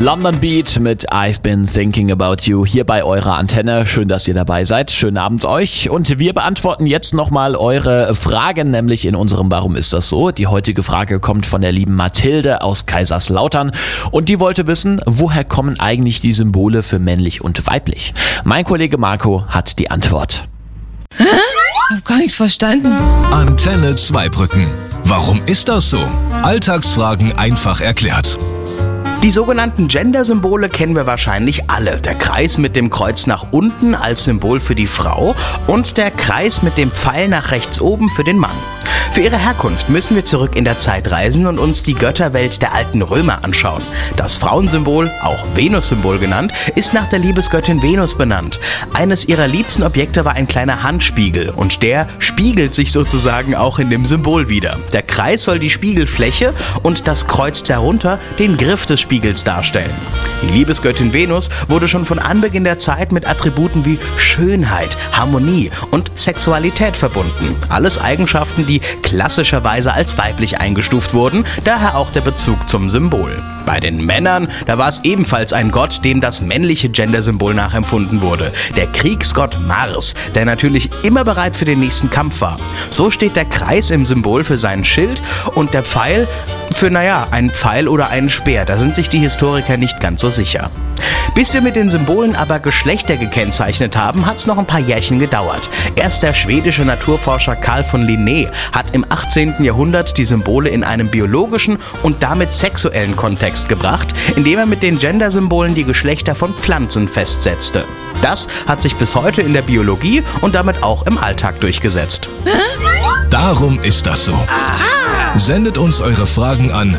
London Beat mit I've Been Thinking About You hier bei eurer Antenne. Schön, dass ihr dabei seid. Schönen Abend euch. Und wir beantworten jetzt nochmal eure Fragen, nämlich in unserem Warum ist das so? Die heutige Frage kommt von der lieben Mathilde aus Kaiserslautern und die wollte wissen, woher kommen eigentlich die Symbole für männlich und weiblich? Mein Kollege Marco hat die Antwort. Hä? Ich hab gar nichts verstanden. Antenne Zweibrücken. Warum ist das so? Alltagsfragen einfach erklärt. Die sogenannten Gender-Symbole kennen wir wahrscheinlich alle. Der Kreis mit dem Kreuz nach unten als Symbol für die Frau und der Kreis mit dem Pfeil nach rechts oben für den Mann. Für ihre Herkunft müssen wir zurück in der Zeit reisen und uns die Götterwelt der alten Römer anschauen. Das Frauensymbol, auch Venus-Symbol genannt, ist nach der Liebesgöttin Venus benannt. Eines ihrer liebsten Objekte war ein kleiner Handspiegel und der spiegelt sich sozusagen auch in dem Symbol wider. Der Kreis soll die Spiegelfläche und das Kreuz darunter den Griff des Spiegels darstellen. Die Liebesgöttin Venus wurde schon von Anbeginn der Zeit mit Attributen wie Schönheit, Harmonie und Sexualität verbunden. Alles Eigenschaften, die klassischerweise als weiblich eingestuft wurden, daher auch der Bezug zum Symbol. Bei den Männern, da war es ebenfalls ein Gott, dem das männliche Gender-Symbol nachempfunden wurde. Der Kriegsgott Mars, der natürlich immer bereit für den nächsten Kampf war. So steht der Kreis im Symbol für seinen Schild und der Pfeil für, einen Pfeil oder einen Speer. Da sind sich die Historiker nicht ganz so sicher. Bis wir mit den Symbolen aber Geschlechter gekennzeichnet haben, hat es noch ein paar Jährchen gedauert. Erst der schwedische Naturforscher Carl von Linné hat im 18. Jahrhundert die Symbole in einem biologischen und damit sexuellen Kontext gebracht, indem er mit den Gender-Symbolen die Geschlechter von Pflanzen festsetzte. Das hat sich bis heute in der Biologie und damit auch im Alltag durchgesetzt. Darum ist das so. Sendet uns eure Fragen an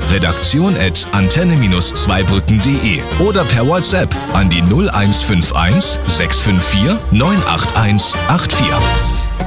redaktion@antenne-zweibrücken.de oder per WhatsApp an die 0151 654 98184.